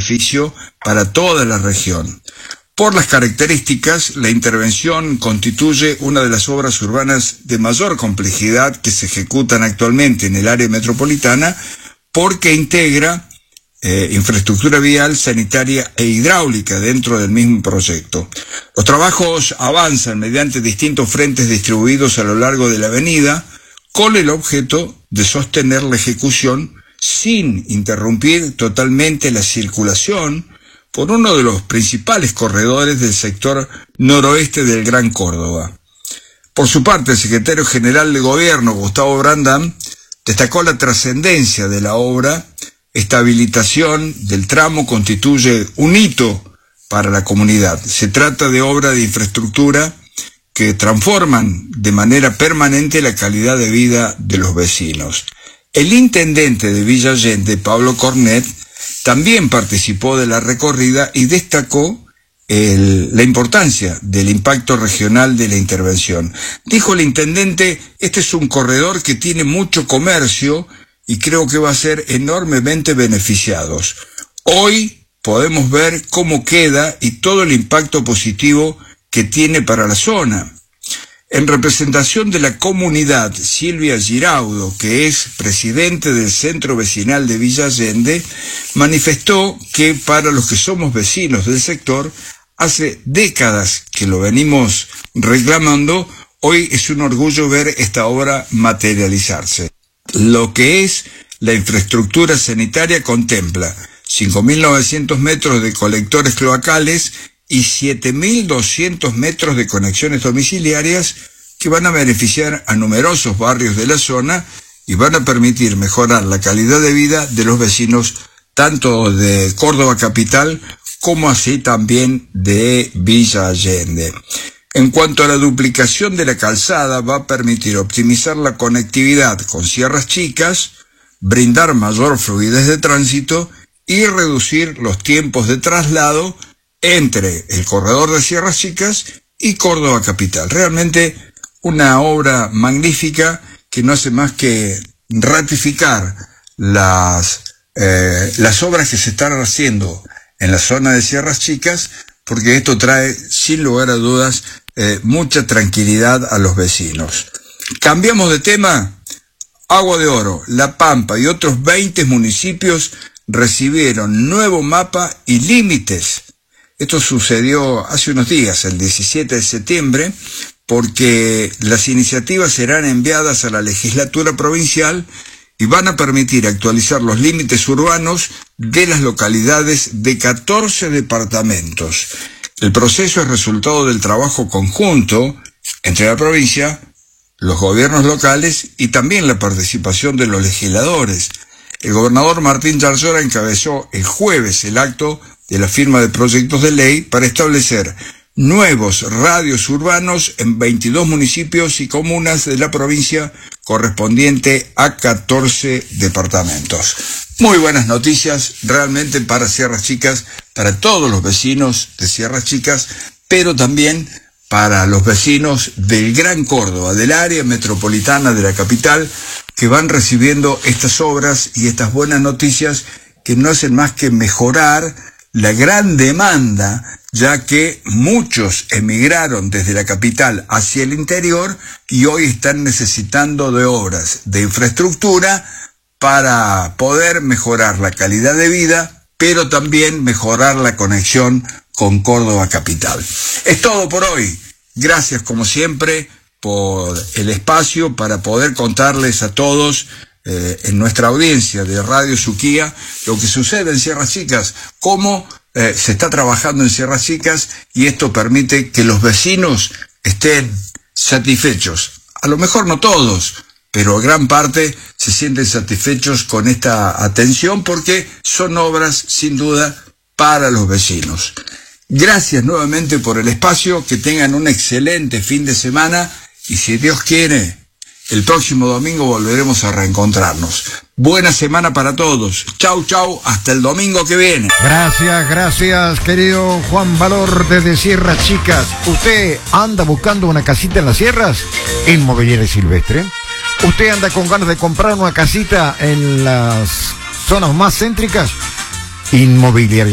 beneficio para toda la región. Por las características, la intervención constituye una de las obras urbanas de mayor complejidad que se ejecutan actualmente en el área metropolitana, porque integra infraestructura vial, sanitaria e hidráulica dentro del mismo proyecto. Los trabajos avanzan mediante distintos frentes distribuidos a lo largo de la avenida, con el objeto de sostener la ejecución sin interrumpir totalmente la circulación por uno de los principales corredores del sector noroeste del Gran Córdoba. Por su parte, el secretario general de Gobierno, Gustavo Brandán, destacó la trascendencia de la obra. Esta habilitación del tramo constituye un hito para la comunidad. Se trata de obras de infraestructura que transforman de manera permanente la calidad de vida de los vecinos. El intendente de Villa Allende, Pablo Cornet, también participó de la recorrida y destacó la importancia del impacto regional de la intervención. Dijo el intendente: este es un corredor que tiene mucho comercio y creo que va a ser enormemente beneficiados. Hoy podemos ver cómo queda y todo el impacto positivo que tiene para la zona. En representación de la comunidad, Silvia Giraudo, que es presidente del Centro Vecinal de Villa Allende, manifestó que para los que somos vecinos del sector, hace décadas que lo venimos reclamando, hoy es un orgullo ver esta obra materializarse. Lo que es la infraestructura sanitaria contempla 5.900 metros de colectores cloacales y 7.200 metros de conexiones domiciliarias que van a beneficiar a numerosos barrios de la zona y van a permitir mejorar la calidad de vida de los vecinos tanto de Córdoba capital como así también de Villa Allende. En cuanto a la duplicación de la calzada, va a permitir optimizar la conectividad con Sierras Chicas, brindar mayor fluidez de tránsito y reducir los tiempos de traslado entre el corredor de Sierras Chicas y Córdoba capital. Realmente una obra magnífica que no hace más que ratificar las obras que se están haciendo en la zona de Sierras Chicas, porque esto trae, sin lugar a dudas, mucha tranquilidad a los vecinos. Cambiamos de tema. Agua de Oro, La Pampa y otros 20 municipios recibieron nuevo mapa y límites. Esto sucedió hace unos días, el 17 de septiembre, porque las iniciativas serán enviadas a la legislatura provincial y van a permitir actualizar los límites urbanos de las localidades de 14 departamentos. El proceso es resultado del trabajo conjunto entre la provincia, los gobiernos locales y también la participación de los legisladores. El gobernador Martín Yarlora encabezó el jueves el acto de la firma de proyectos de ley para establecer nuevos radios urbanos en 22 municipios y comunas de la provincia correspondiente a 14 departamentos. Muy buenas noticias realmente para Sierras Chicas, para todos los vecinos de Sierras Chicas, pero también para los vecinos del Gran Córdoba, del área metropolitana de la capital, que van recibiendo estas obras y estas buenas noticias que no hacen más que mejorar la gran demanda, ya que muchos emigraron desde la capital hacia el interior y hoy están necesitando de obras de infraestructura para poder mejorar la calidad de vida, pero también mejorar la conexión con Córdoba capital. Es todo por hoy. Gracias como siempre por el espacio para poder contarles a todos en nuestra audiencia de Radio Suquía lo que sucede en Sierras Chicas, cómo se está trabajando en Sierras Chicas, y esto permite que los vecinos estén satisfechos. A lo mejor no todos, pero gran parte se sienten satisfechos con esta atención porque son obras sin duda para los vecinos. Gracias nuevamente por el espacio, que tengan un excelente fin de semana y si Dios quiere, el próximo domingo volveremos a reencontrarnos. Buena semana para todos. Chau, chau, hasta el domingo que viene. Gracias, querido Juan Valor desde Sierras Chicas. ¿Usted anda buscando una casita en las sierras? Inmobiliaria Silvestre. ¿Usted anda con ganas de comprar una casita en las zonas más céntricas? Inmobiliaria